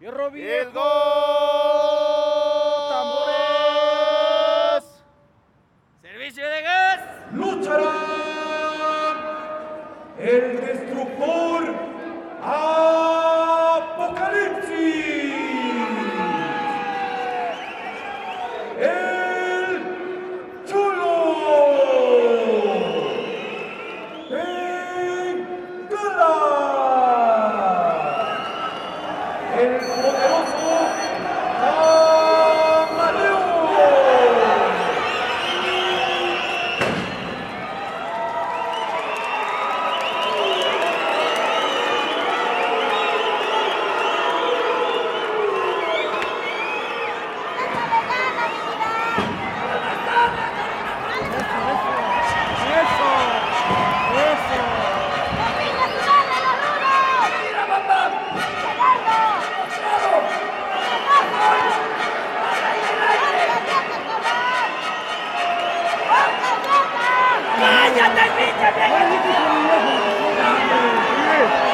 Hierro ¡El viejo. gol! Tambores. Servicio de gas. Luchará el destructor Apocalipsis. El chulo. Bengala. El poderoso Camaleón. ¡Cállate, pinche viejo!